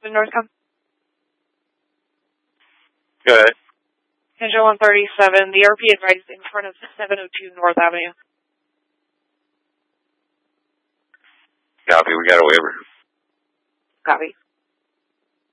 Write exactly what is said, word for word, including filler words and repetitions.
Northcom. Go ahead. Engine one thirty-seven, the R P advised in front of seven oh two North Avenue. Copy, we got a waiver. Copy.